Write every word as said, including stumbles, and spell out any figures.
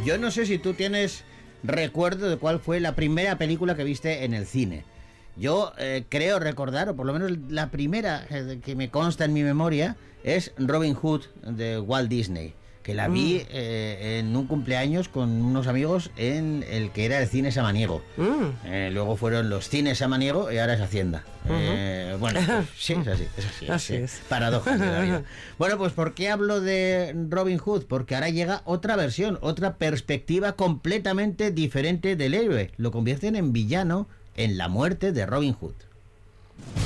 Yo no sé si tú tienes recuerdo de cuál fue la primera película que viste en el cine. Yo eh, creo recordar, o por lo menos la primera eh, que me consta en mi memoria, es Robin Hood de Walt Disney, que la vi mm. eh, en un cumpleaños con unos amigos en el que era el cine Samaniego. Mm. Eh, luego fueron los cines Samaniego y ahora es Hacienda. Uh-huh. Eh, bueno, pues, sí, es así, es así. Así es. Paradojas de la vida. Bueno, pues ¿por qué hablo de Robin Hood? Porque ahora llega otra versión, otra perspectiva completamente diferente del héroe. Lo convierten en villano en La muerte de Robin Hood.